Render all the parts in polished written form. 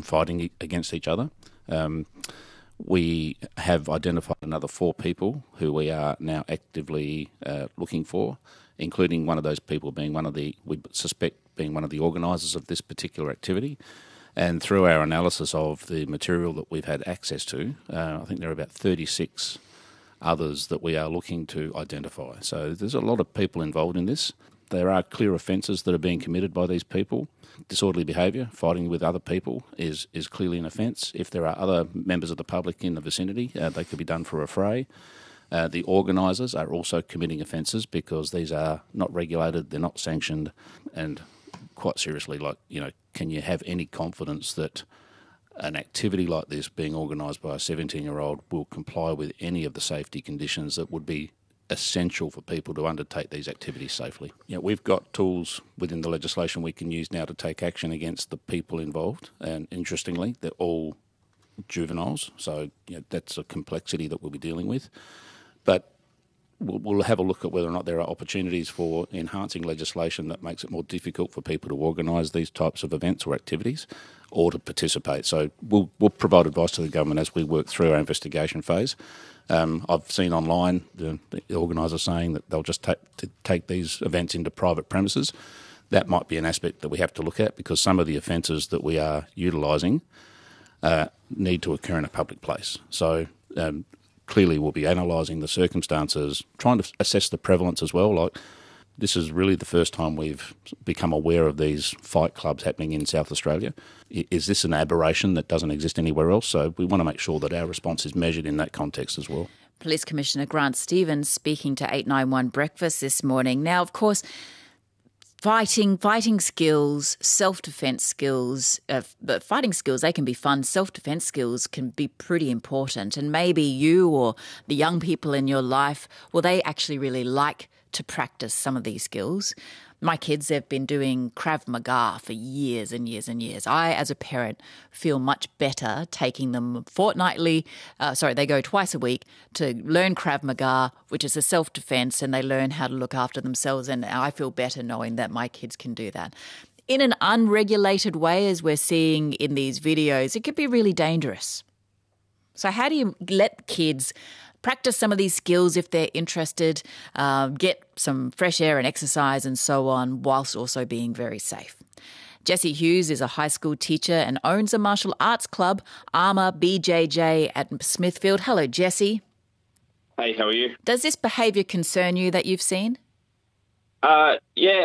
fighting against each other. We have identified another 4 people who we are now actively looking for, including one of those people being we suspect being one of the organisers of this particular activity. And through our analysis of the material that we've had access to, I think there are about 36 others that we are looking to identify. So there's a lot of people involved in this. There are clear offences that are being committed by these people. Disorderly behaviour, fighting with other people, is clearly an offence. If there are other members of the public in the vicinity, they could be done for a fray. The organisers are also committing offences because these are not regulated, they're not sanctioned, and quite seriously, can you have any confidence that an activity like this being organised by a 17-year-old will comply with any of the safety conditions that would be essential for people to undertake these activities safely? We've got tools within the legislation we can use now to take action against the people involved, and interestingly, they're all juveniles, so that's a complexity that we'll be dealing with. But we'll have a look at whether or not there are opportunities for enhancing legislation that makes it more difficult for people to organise these types of events or activities or to participate. So we'll provide advice to the government as we work through our investigation phase. I've seen online the organisers saying that they'll just take these events into private premises. That might be an aspect that we have to look at, because some of the offences that we are utilising need to occur in a public place. So clearly we'll be analysing the circumstances, trying to assess the prevalence as well. This is really the first time we've become aware of these fight clubs happening in South Australia. Is this an aberration that doesn't exist anywhere else? So we want to make sure that our response is measured in that context as well. Police Commissioner Grant Stevens speaking to 891 Breakfast this morning. Now, of course, fighting skills, self-defence skills, but fighting skills, they can be fun. Self-defence skills can be pretty important. And maybe you or the young people in your life, well, they actually really like to practice some of these skills. My kids have been doing Krav Maga for years and years and years. I, as a parent, feel much better taking them they go twice a week to learn Krav Maga, which is a self-defense, and they learn how to look after themselves, and I feel better knowing that my kids can do that. In an unregulated way, as we're seeing in these videos, it could be really dangerous. So how do you let kids practice some of these skills if they're interested, get some fresh air and exercise and so on, whilst also being very safe? Jessie Hughes is a high school teacher and owns a martial arts club, Armour BJJ at Smithfield. Hello, Jessie. Hey, how are you? Does this behaviour concern you that you've seen? I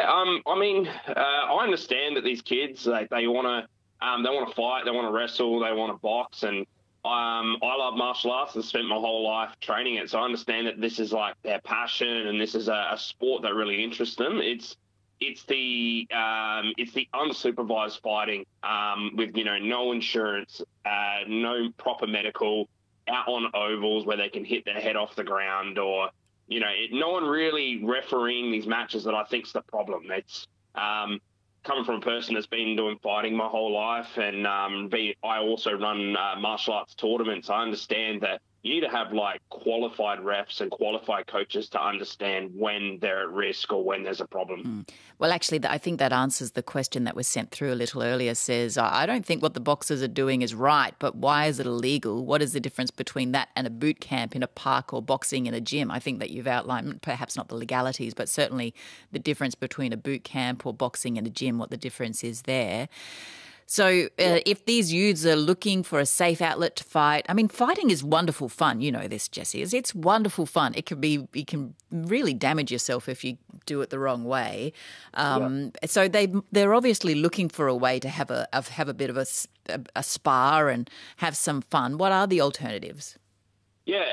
understand that these kids, they want to fight, they want to wrestle, they want to box, and I love martial arts and spent my whole life training it, so I understand that this is like their passion and this is a sport that really interests them. It's the unsupervised fighting with no insurance, no proper medical, out on ovals where they can hit their head off the ground, or no one really refereeing these matches that I think's the problem. It's coming from a person that's been doing fighting my whole life, and I also run martial arts tournaments. I understand that you need to have qualified refs and qualified coaches to understand when they're at risk or when there's a problem. Well, actually, I think that answers the question that was sent through a little earlier. Says, I don't think what the boxers are doing is right, but why is it illegal? What is the difference between that and a boot camp in a park or boxing in a gym? I think that you've outlined perhaps not the legalities, but certainly the difference between a boot camp or boxing in a gym, what the difference is there. So if these youths are looking for a safe outlet to fight, fighting is wonderful fun. You know this, Jessie. It's wonderful fun. It can really damage yourself if you do it the wrong way. So they're obviously looking for a way to have a bit of a spar and have some fun. What are the alternatives? Yeah,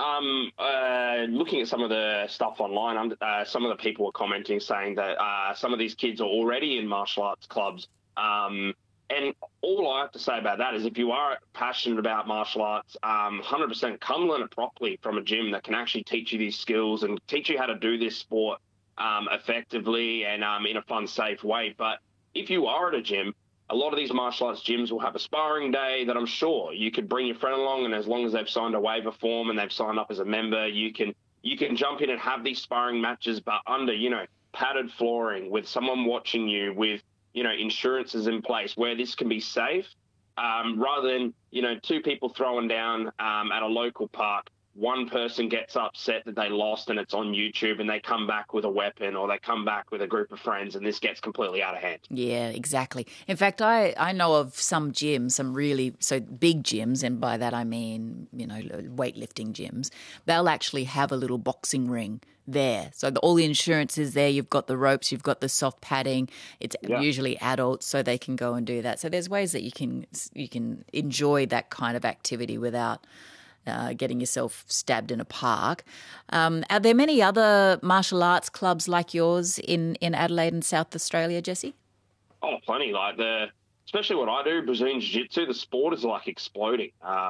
and looking at some of the stuff online, some of the people were commenting saying that some of these kids are already in martial arts clubs. And all I have to say about that is if you are passionate about martial arts, 100% come learn it properly from a gym that can actually teach you these skills and teach you how to do this sport effectively and in a fun, safe way. But if you are at a gym, a lot of these martial arts gyms will have a sparring day that I'm sure you could bring your friend along, and as long as they've signed a waiver form and they've signed up as a member, you can jump in and have these sparring matches, but under, padded flooring with someone watching you with insurances in place where this can be safe. rather than, two people throwing down at a local park, one person gets upset that they lost and it's on YouTube and they come back with a weapon or they come back with a group of friends and this gets completely out of hand. Yeah, exactly. In fact, I know of some gyms, some really big gyms, and by that I mean, weightlifting gyms. They'll actually have a little boxing ring there. So all the insurance is there. You've got the ropes, you've got the soft padding. It's usually adults, so they can go and do that. So there's ways that you can enjoy that kind of activity without getting yourself stabbed in a park. Are there many other martial arts clubs like yours in Adelaide and South Australia, Jesse? Oh, plenty. Especially what I do, Brazilian Jiu-Jitsu, the sport is exploding.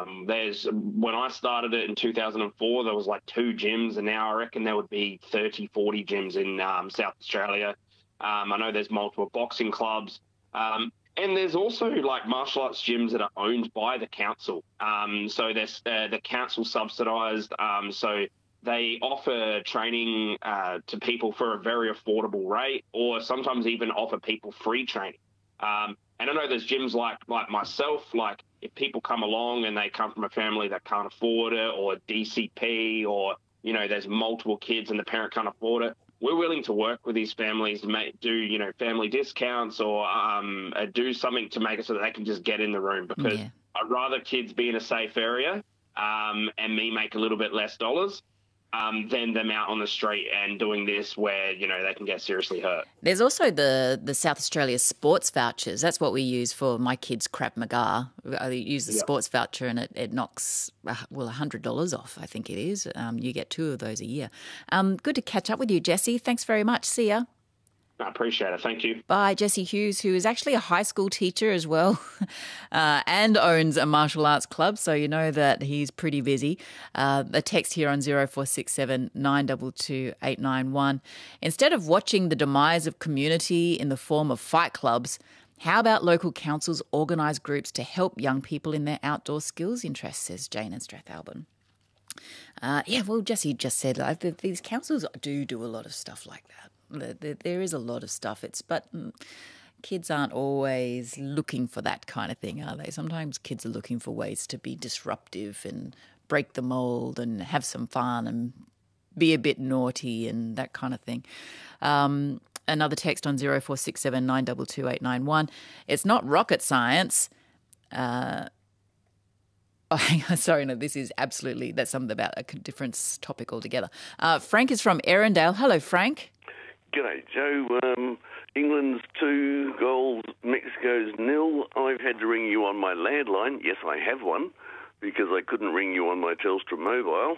When I started it in 2004, there was 2 gyms, and now I reckon there would be 30, 40 gyms in South Australia. I know there's multiple boxing clubs. And there's also martial arts gyms that are owned by the council. So there's the council subsidised. So they offer training to people for a very affordable rate, or sometimes even offer people free training. And I know there's gyms like myself, if people come along and they come from a family that can't afford it, or DCP, or, there's multiple kids and the parent can't afford it, we're willing to work with these families to do, family discounts or do something to make it so that they can just get in the room, because I'd rather kids be in a safe area and me make a little bit less dollars than them out on the street and doing this where, they can get seriously hurt. There's also the South Australia sports vouchers. That's what we use for my kids' Krav Maga. I use the sports voucher and it knocks, $100 off, I think it is. You get 2 of those a year. Good to catch up with you, Jesse. Thanks very much. See ya. I appreciate it. Thank you. By Jesse Hughes, who is actually a high school teacher as well and owns a martial arts club, so you know that he's pretty busy. A text here on 0467 922 891. Instead of watching the demise of community in the form of fight clubs, how about local councils organise groups to help young people in their outdoor skills interests, says Jane in Strathalbyn. Jesse just said these councils do a lot of stuff like that. There is a lot of stuff. But kids aren't always looking for that kind of thing, are they? Sometimes kids are looking for ways to be disruptive and break the mould and have some fun and be a bit naughty and that kind of thing. Another text on 0467 922 891. It's not rocket science. Sorry, no, this is absolutely, that's something about a different topic altogether. Frank is from Erindale. Hello, Frank. G'day, Joe. England's 2 goals, Mexico's 0. I've had to ring you on my landline. Yes, I have one, because I couldn't ring you on my Telstra mobile.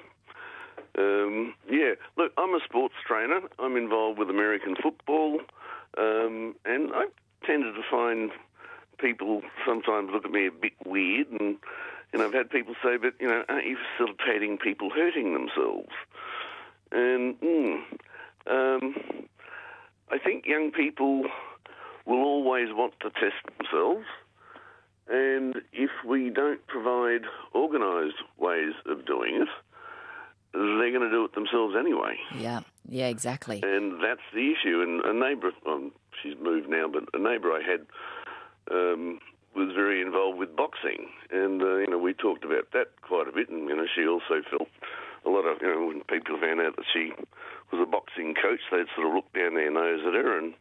Look, I'm a sports trainer. I'm involved with American football, and I tended to find people sometimes look at me a bit weird, and I've had people say, but, aren't you facilitating people hurting themselves? And I think young people will always want to test themselves, and if we don't provide organised ways of doing it, they're going to do it themselves anyway. Yeah, exactly. And that's the issue. And a neighbour, she's moved now, but a neighbour I had was very involved with boxing, and we talked about that quite a bit, and she also felt a lot of, when people found out that she was a boxing coach, they'd sort of look down their nose at her, and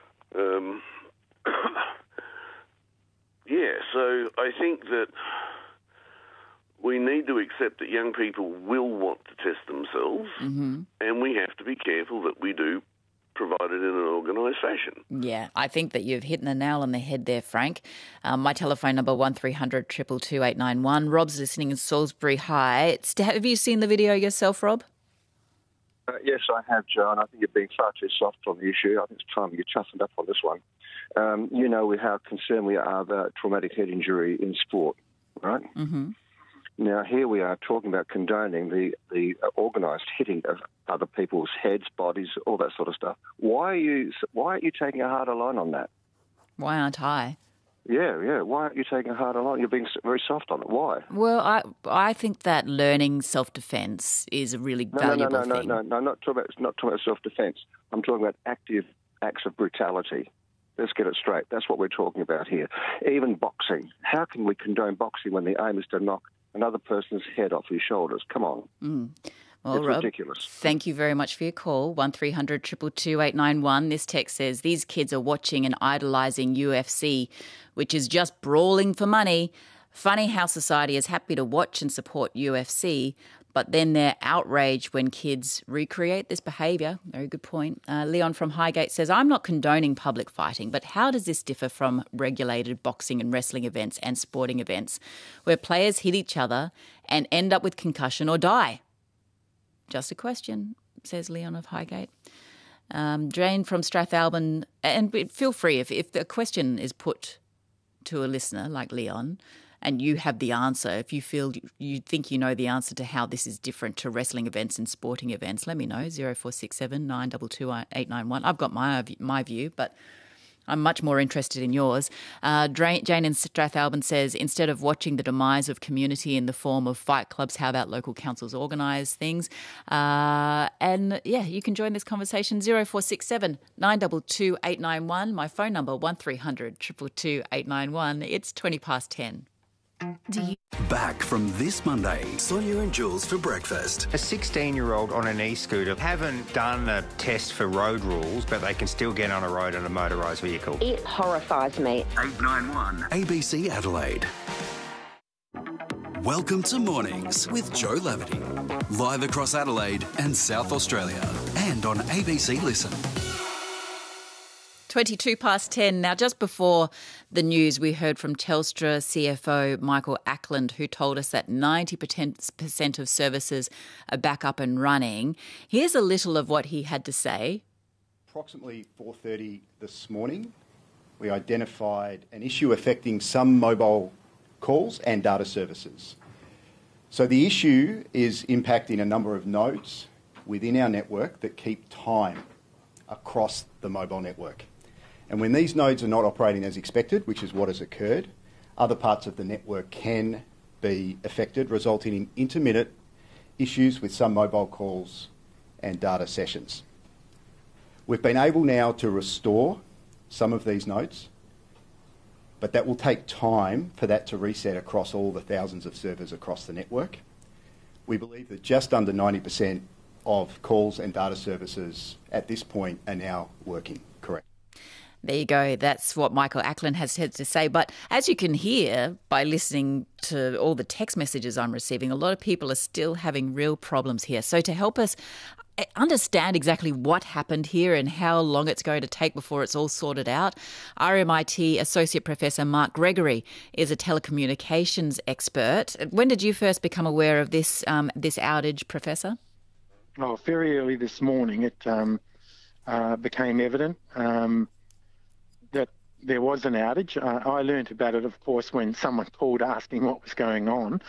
so I think that we need to accept that young people will want to test themselves, and we have to be careful that we do provide it in an organised fashion. Yeah, I think that you've hit the nail on the head there, Frank. My telephone number 1300 222 891. Rob's listening in Salisbury. Hi. Have you seen the video yourself, Rob? Yes, I have, Joe, and I think you're being far too soft on the issue. I think it's time you get toughened up on this one. You know how concerned we are about traumatic head injury in sport, right? Mm-hmm. Now, here we are talking about condoning the organised hitting of other people's heads, bodies, all that sort of stuff. Why aren't you taking a harder line on that? Why aren't I? Yeah. Why aren't you taking a harder line? You're being very soft on it. Why? Well, I think that learning self-defence is a really valuable thing. No, not talking about self-defence. I'm talking about active acts of brutality. Let's get it straight. That's what we're talking about here. Even boxing. How can we condone boxing when the aim is to knock another person's head off his shoulders? Come on. Well, it's Rob, ridiculous. Thank you very much for your call. 1300 222 891. This text says, these kids are watching and idolising UFC, which is just brawling for money. Funny how society is happy to watch and support UFC, but then they're outraged when kids recreate this behaviour. Very good point. Leon from Highgate says, I'm not condoning public fighting, but how does this differ from regulated boxing and wrestling events and sporting events where players hit each other and end up with concussion or die? Just a question, says Leon of Highgate. Jane from Strathalbyn, and feel free, if the question is put to a listener like Leon, and you have the answer, if you feel you think you know the answer to how this is different to wrestling events and sporting events, let me know, 0467 922 891. I've got my view, but I'm much more interested in yours. Jane in Strathalbyn says, instead of watching the demise of community in the form of fight clubs, how about local councils organise things? And yeah, you can join this conversation, 0467 922 891. My phone number, 1300 222 891. It's 10:20. Back from this Monday, Sonia and Jules for breakfast. A 16-year-old on an e-scooter haven't done a test for road rules, but they can still get on a road in a motorised vehicle. It horrifies me. 891 ABC Adelaide. Welcome to Mornings with Joe Lavity. Live across Adelaide and South Australia and on ABC Listen. 10:22. Now, just before the news, we heard from Telstra CFO Michael Ackland, who told us that 90% of services are back up and running. Here's a little of what he had to say. Approximately 4:30 this morning, we identified an issue affecting some mobile calls and data services. So the issue is impacting a number of nodes within our network that keep time across the mobile network. And when these nodes are not operating as expected, which is what has occurred, other parts of the network can be affected, resulting in intermittent issues with some mobile calls and data sessions. We've been able now to restore some of these nodes, but that will take time for that to reset across all the thousands of servers across the network. We believe that just under 90% of calls and data services at this point are now working correct. There you go. That's what Michael Ackland has had to say. But as you can hear by listening to all the text messages I'm receiving, a lot of people are still having real problems here. So to help us understand exactly what happened here and how long it's going to take before it's all sorted out, RMIT Associate Professor Mark Gregory is a telecommunications expert. When did you first become aware of this outage, Professor? Oh, very early this morning it became evident that there was an outage. I learnt about it, of course, when someone called asking what was going on.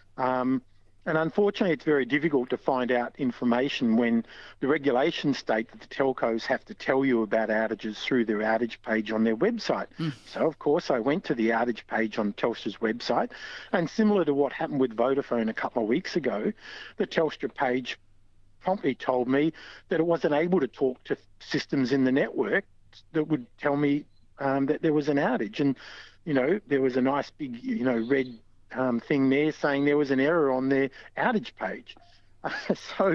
And unfortunately, it's very difficult to find out information when the regulations state that the telcos have to tell you about outages through their outage page on their website. So, of course, I went to the outage page on Telstra's website, and similar to what happened with Vodafone a couple of weeks ago, the Telstra page promptly told me that it wasn't able to talk to systems in the network that would tell me that there was an outage. And, you know, there was a nice big, red thing there saying there was an error on their outage page. So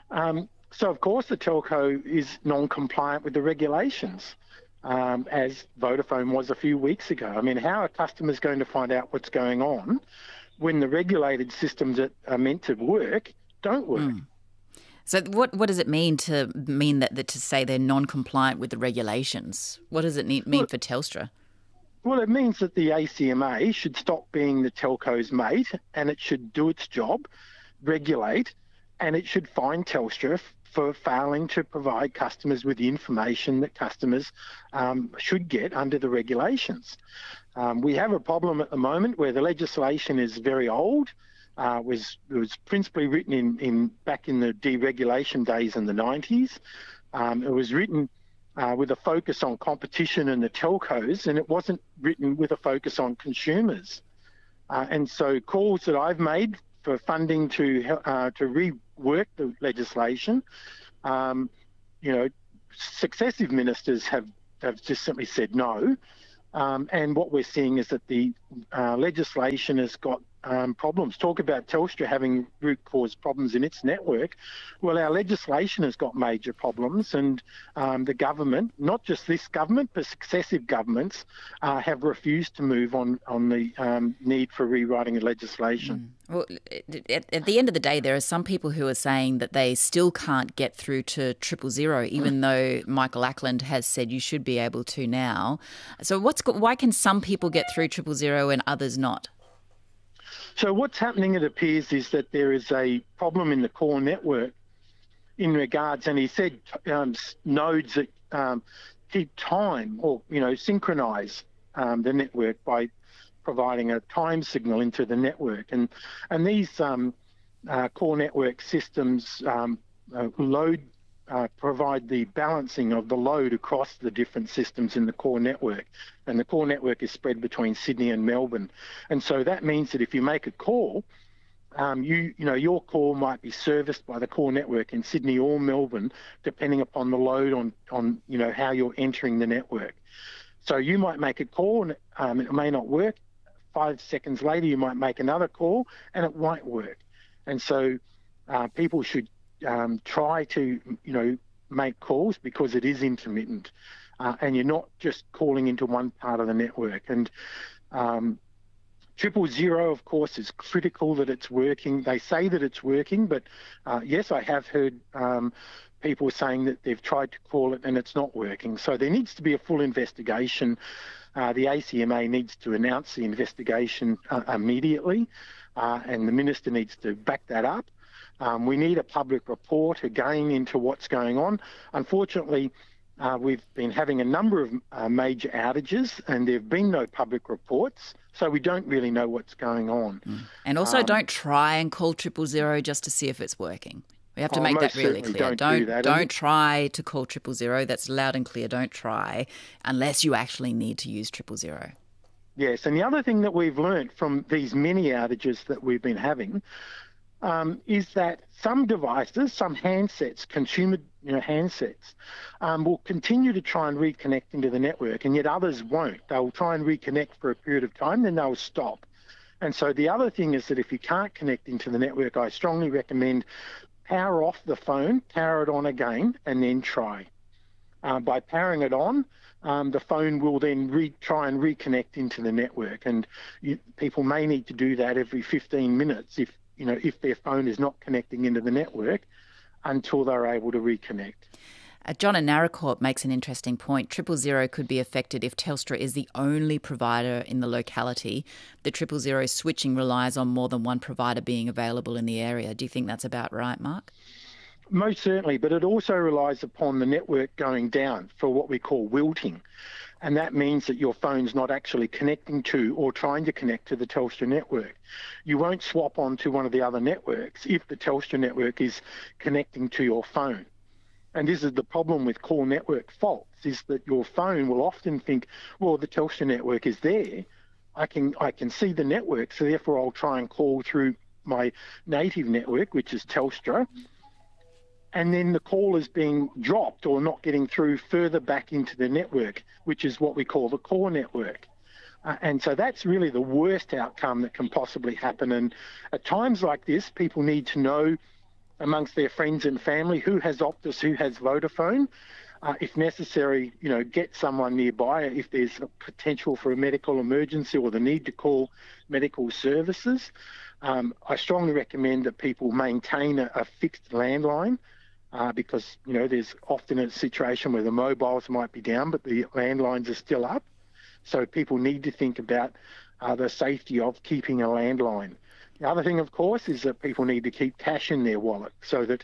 of course, the telco is non-compliant with the regulations, as Vodafone was a few weeks ago. I mean, how are customers going to find out what's going on when the regulated systems that are meant to work don't work? So what does it mean to say they're non-compliant with the regulations? What does it mean for Telstra? Well, it means that the ACMA should stop being the telco's mate, and it should do its job, regulate, and it should fine Telstra for failing to provide customers with the information that customers should get under the regulations. We have a problem at the moment where the legislation is very old. It was principally written back in the deregulation days in the 90s. It was written with a focus on competition and the telcos, and it wasn't written with a focus on consumers. And so calls that I've made for funding to rework the legislation, successive ministers have they've just simply said no. And what we're seeing is that the legislation has got problems. Talk about Telstra having root cause problems in its network. Well, our legislation has got major problems, and the government, not just this government, but successive governments, have refused to move on the need for rewriting the legislation. Well, at the end of the day, there are some people who are saying that they still can't get through to 000, even though Michael Ackland has said you should be able to now. So why can some people get through 000 and others not? So what's happening, it appears, is that there is a problem in the core network in regards, and he said nodes that keep time or, synchronise the network by providing a time signal into the network. And these core network systems provide the balancing of the load across the different systems in the core network. And the core network is spread between Sydney and Melbourne. And so that means that if you make a call, your call might be serviced by the core network in Sydney or Melbourne, depending upon the load on how you're entering the network. So you might make a call and it may not work. 5 seconds later, you might make another call and it won't work. And so people should try to, make calls because it is intermittent, and you're not just calling into one part of the network. And 000, of course, is critical that it's working. They say that it's working, but yes, I have heard people saying that they've tried to call it and it's not working. So there needs to be a full investigation. The ACMA needs to announce the investigation immediately, and the Minister needs to back that up. We need a public report again into what's going on. Unfortunately, we've been having a number of major outages and there have been no public reports, so we don't really know what's going on. And also don't try and call 000 just to see if it's working. We have to make that really clear. Don't try to call 000. That's loud and clear. Don't try unless you actually need to use 000. Yes, and the other thing that we've learnt from these many outages that we've been having is that some devices, some handsets, consumer handsets, will continue to try and reconnect into the network, and yet others won't. They'll try and reconnect for a period of time, then they'll stop. And so the other thing is that if you can't connect into the network, I strongly recommend power off the phone, power it on again, and then try. By powering it on, the phone will then try and reconnect into the network, and people may need to do that every 15 minutes if their phone is not connecting into the network until they're able to reconnect. John in Naracoorte makes an interesting point. 000 could be affected if Telstra is the only provider in the locality. The 000 switching relies on more than one provider being available in the area. Do you think that's about right, Mark? Most certainly, but it also relies upon the network going down for what we call wilting. And that means that your phone's not actually connecting to or trying to connect to the Telstra network. You won't swap onto one of the other networks if the Telstra network is connecting to your phone. And this is the problem with core network faults, is that your phone will often think, well, the Telstra network is there. I can see the network, so therefore I'll try and call through my native network, which is Telstra. And then the call is being dropped or not getting through further back into the network, which is what we call the core network. And so that's really the worst outcome that can possibly happen. And at times like this, people need to know amongst their friends and family who has Optus, who has Vodafone. If necessary, get someone nearby if there's a potential for a medical emergency or the need to call medical services. I strongly recommend that people maintain a fixed landline. Because, there's often a situation where the mobiles might be down, but the landlines are still up. So people need to think about the safety of keeping a landline. The other thing, of course, is that people need to keep cash in their wallet so that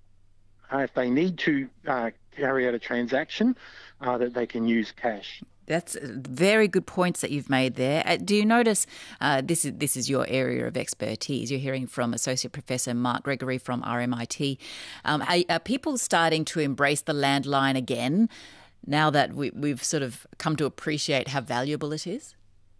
if they need to carry out a transaction, that they can use cash. That's very good points that you've made there. Do you notice this is your area of expertise? You're hearing from Associate Professor Mark Gregory from RMIT. Are people starting to embrace the landline again now that we've sort of come to appreciate how valuable it is?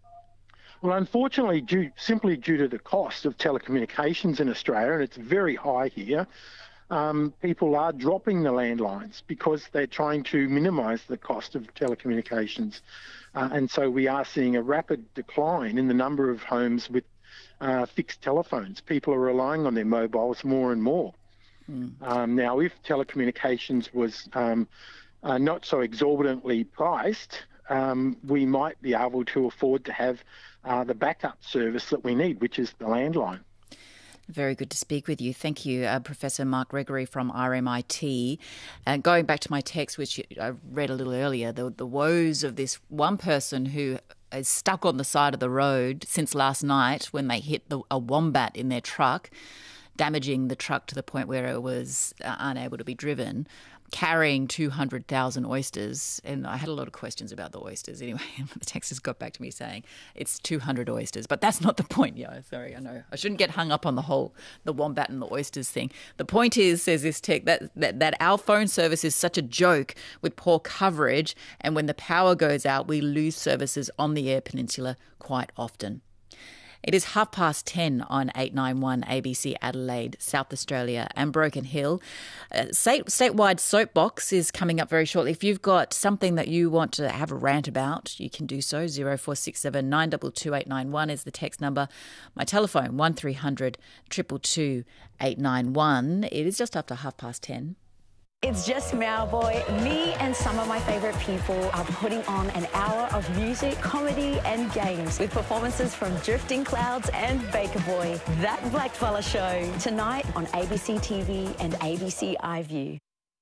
Well, unfortunately, simply due to the cost of telecommunications in Australia, and it's very high here, people are dropping the landlines because they're trying to minimise the cost of telecommunications. And so we are seeing a rapid decline in the number of homes with fixed telephones. People are relying on their mobiles more and more. Now, if telecommunications was not so exorbitantly priced, we might be able to afford to have the backup service that we need, which is the landline. Very good to speak with you. Thank you, Professor Mark Gregory from RMIT. And going back to my text, which I read a little earlier, the woes of this one person who is stuck on the side of the road since last night when they hit a wombat in their truck, damaging the truck to the point where it was unable to be driven, carrying 200,000 oysters. And I had a lot of questions about the oysters anyway. The text has got back to me saying it's 200 oysters, but that's not the point. Yeah, sorry, I know. I shouldn't get hung up on the wombat and the oysters thing. The point is, says this text, that our phone service is such a joke with poor coverage, and when the power goes out, we lose services on the Eyre Peninsula quite often. It is 10:30 on 891 ABC Adelaide, South Australia and Broken Hill. Statewide Soapbox is coming up very shortly. If you've got something that you want to have a rant about, you can do so. 0467 922 891 is the text number. My telephone, 1300 222 891. It is just after 10:30. It's just Mauboy. Me and some of my favourite people are putting on an hour of music, comedy and games with performances from Drifting Clouds and Baker Boy. That Blackfella Show tonight on ABC TV and ABC iView.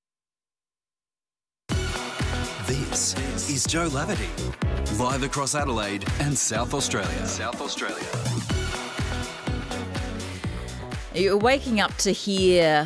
This is Joe Lavity, live across Adelaide and South Australia. You're waking up to hear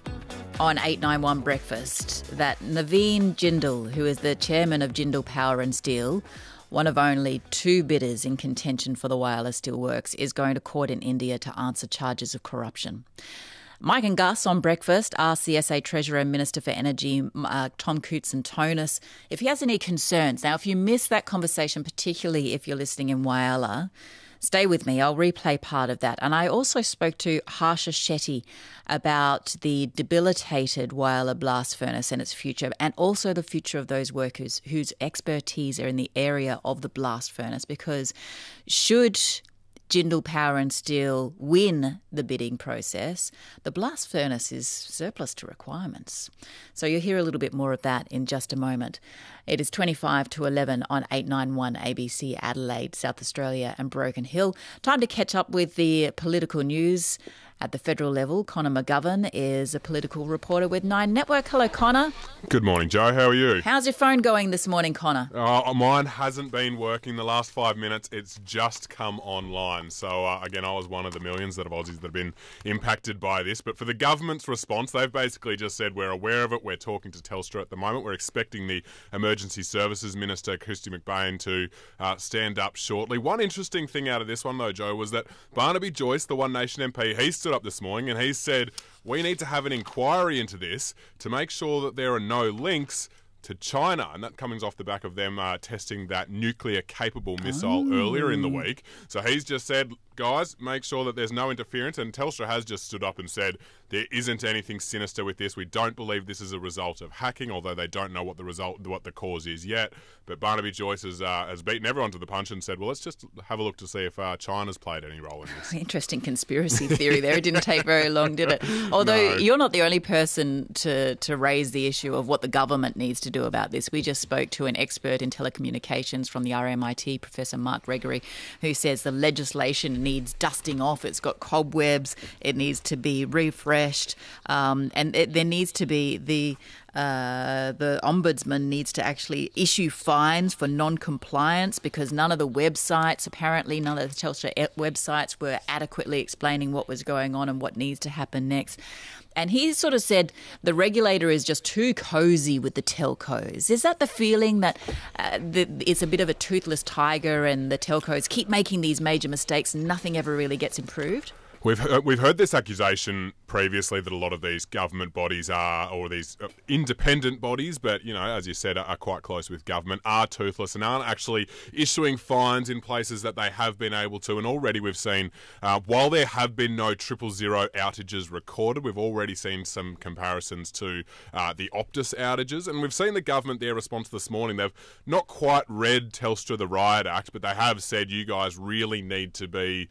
on 891 Breakfast that Naveen Jindal, who is the chairman of Jindal Power and Steel, one of only two bidders in contention for the Whyalla Steelworks, is going to court in India to answer charges of corruption. Mike and Gus on Breakfast asked the SA Treasurer and Minister for Energy, Tom Koutson-Tonis, if he has any concerns. Now, if you missed that conversation, particularly if you're listening in Whyalla, stay with me. I'll replay part of that. And I also spoke to Harsha Shetty about the debilitated Whyalla blast furnace and its future, and also the future of those workers whose expertise are in the area of the blast furnace. Because should Jindal Power and Steel win the bidding process, the blast furnace is surplus to requirements. So you'll hear a little bit more of that in just a moment. It is 25 to 11 on 891 ABC Adelaide, South Australia and Broken Hill. Time to catch up with the political news at the federal level. Connor McGovern is a political reporter with Nine Network. Hello, Connor. Good morning, Joe. How are you? How's your phone going this morning, Connor? Mine hasn't been working the last 5 minutes. It's just come online. So, again, I was one of the millions of Aussies that have been impacted by this. But for the government's response, they've basically just said we're aware of it. We're talking to Telstra at the moment. We're expecting the Emergency Services Minister, Kirsty McBain, to stand up shortly. One interesting thing out of this one, though, Joe, was that Barnaby Joyce, the One Nation MP, he stood up this morning and he said we need to have an inquiry into this to make sure that there are no links to China, and that comes off the back of them testing that nuclear-capable missile earlier in the week. So he's just said, guys, make sure that there's no interference, and Telstra has just stood up and said there isn't anything sinister with this. We don't believe this is a result of hacking, although they don't know what the cause is yet. But Barnaby Joyce has beaten everyone to the punch and said, well, let's just have a look to see if China's played any role in this. Interesting conspiracy theory there. It didn't take very long, did it? Although You're not the only person to raise the issue of what the government needs to do about this. We just spoke to an expert in telecommunications from the RMIT, Professor Mark Gregory, who says the legislation needs dusting off. It's got cobwebs. It needs to be refreshed. There needs to be the ombudsman needs to actually issue fines for non-compliance, because none of the websites, apparently none of the Telstra websites were adequately explaining what was going on and what needs to happen next. And he sort of said the regulator is just too cosy with the telcos. Is that the feeling that it's a bit of a toothless tiger and the telcos keep making these major mistakes and nothing ever really gets improved? We've heard this accusation previously that a lot of these government bodies are, or these independent bodies, but, you know, as you said, are quite close with government, are toothless and aren't actually issuing fines in places that they have been able to. And already we've seen, while there have been no 000 outages recorded, we've already seen some comparisons to the Optus outages. And we've seen the government, their response this morning, they've not quite read Telstra the Riot Act, but they have said you guys really need to be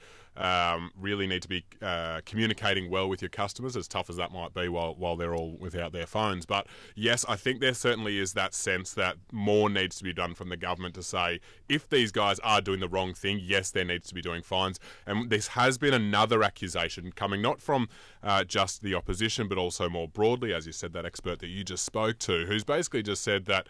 communicating well with your customers, as tough as that might be while they're all without their phones. But yes, I think there certainly is that sense that more needs to be done from the government to say, if these guys are doing the wrong thing, yes, there needs to be doing fines. And this has been another accusation coming not from just the opposition, but also more broadly, as you said, that expert that you just spoke to, who's basically just said that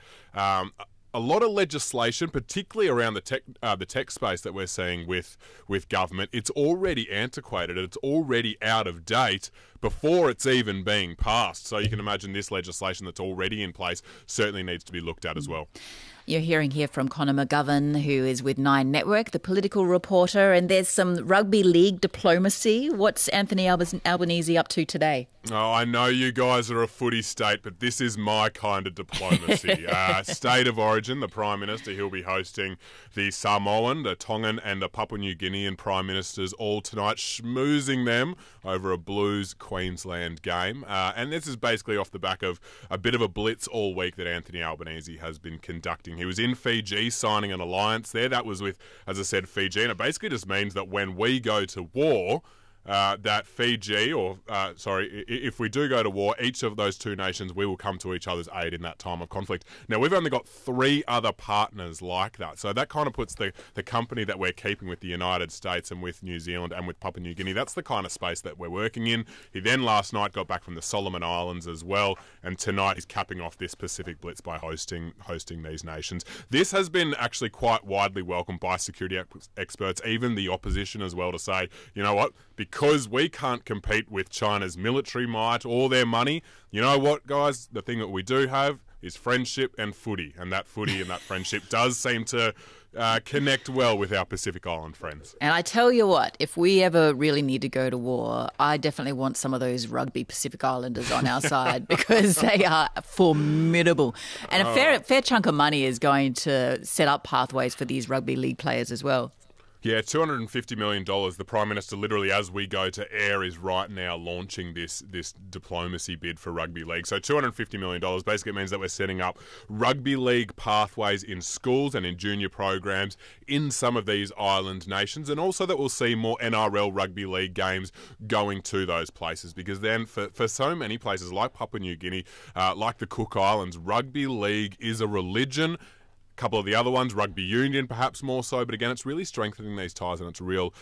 a lot of legislation, particularly around the tech space that we're seeing with government, it's already antiquated. It's already out of date before it's even being passed. So you can imagine this legislation that's already in place certainly needs to be looked at as well. You're hearing here from Conor McGovern, who is with Nine Network, the political reporter, and there's some rugby league diplomacy. What's Anthony Albanese up to today? Oh, I know you guys are a footy state, but this is my kind of diplomacy. State of origin, the Prime Minister, he'll be hosting the Samoan, the Tongan and the Papua New Guinean Prime Ministers all tonight, schmoozing them over a Blues Queensland game. And this is basically off the back of a bit of a blitz all week that Anthony Albanese has been conducting. He was in Fiji signing an alliance there. That was with, as I said, Fiji. And it basically just means that when we go to war, that Fiji, if we do go to war, each of those two nations, we will come to each other's aid in that time of conflict. Now, we've only got 3 other partners like that. So that kind of puts the company that we're keeping with the United States and with New Zealand and with Papua New Guinea, that's the kind of space that we're working in. He then last night got back from the Solomon Islands as well, and tonight he's capping off this Pacific Blitz by hosting these nations. This has been actually quite widely welcomed by security experts, even the opposition as well, to say, you know what, because we can't compete with China's military might or their money, you know what, guys? The thing that we do have is friendship and footy. And that footy and that friendship does seem to connect well with our Pacific Island friends. And I tell you what, if we ever really need to go to war, I definitely want some of those rugby Pacific Islanders on our side, because they are formidable. And a fair chunk of money is going to set up pathways for these rugby league players as well. Yeah, $250 million. The Prime Minister, literally, as we go to air, is right now launching this diplomacy bid for rugby league. So $250 million basically means that we're setting up rugby league pathways in schools and in junior programs in some of these island nations, and also that we'll see more NRL rugby league games going to those places, because then for so many places like Papua New Guinea, like the Cook Islands, rugby league is a religion. Couple of the other ones, rugby union perhaps more so, but again, it's really strengthening these ties, and it's real,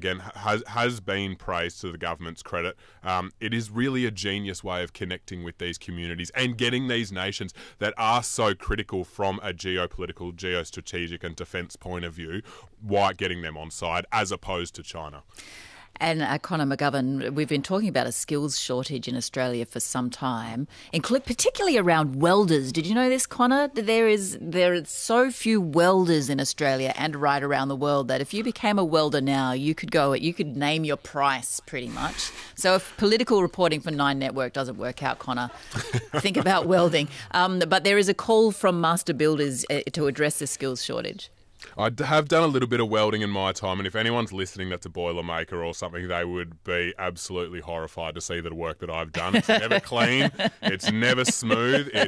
has been praised to the government's credit. It is really a genius way of connecting with these communities and getting these nations that are so critical from a geopolitical, geostrategic and defence point of view, why getting them on side as opposed to China. And Conor McGovern, we've been talking about a skills shortage in Australia for some time, particularly around welders. Did you know this, Conor? There are so few welders in Australia and right around the world that if you became a welder now, you could name your price pretty much. So if political reporting for Nine Network doesn't work out, Conor, think about welding. But there is a call from master builders to address the skills shortage. I have done a little bit of welding in my time, and if anyone's listening that's a Boilermaker or something, they would be absolutely horrified to see the work that I've done. It's never clean. It's never smooth. It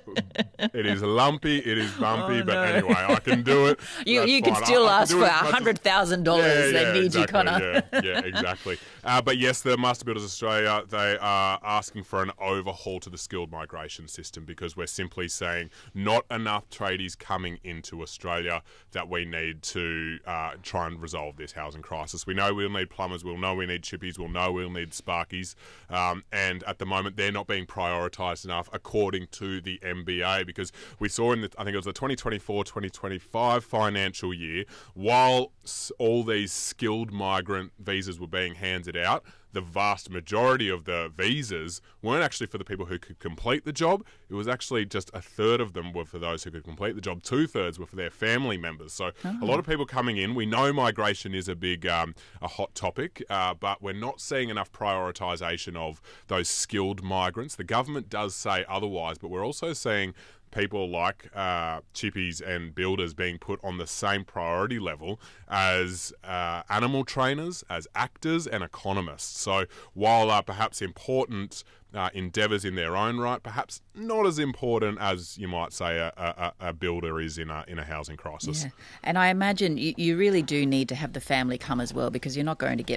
is lumpy. It is bumpy. But anyway, I can do it. You can still ask for $100,000. They need exactly, you, Conor. Yeah, exactly. But yes, the Master Builders Australia, they are asking for an overhaul to the skilled migration system, because we're simply saying not enough tradies coming into Australia, that we need to try and resolve this housing crisis. We know we'll need plumbers, we'll know we need chippies, we'll know we'll need sparkies, and at the moment they're not being prioritised enough according to the MBA, because we saw I think it was the 2024-2025 financial year, while all these skilled migrant visas were being handed out, the vast majority of the visas weren't actually for the people who could complete the job. It was actually just a third of them were for those who could complete the job. 2/3 were for their family members. So a lot of people coming in. We know migration is a big, a hot topic, but we're not seeing enough prioritisation of those skilled migrants. The government does say otherwise, but we're also seeing people like chippies and builders being put on the same priority level as animal trainers, as actors and economists. So while perhaps important endeavours in their own right, perhaps not as important as you might say a builder is in a housing crisis. Yeah. And I imagine you really do need to have the family come as well, because you're not going to get